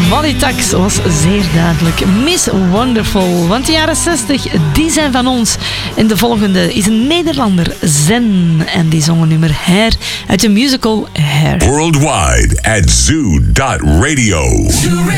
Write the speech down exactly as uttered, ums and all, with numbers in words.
Molly Tax was zeer duidelijk. Miss Wonderful. Want de jaren zestig, die zijn van ons. En de volgende is een Nederlander, Zen. En die zong een nummer Hair uit de musical Hair. Worldwide at zoo dot radio.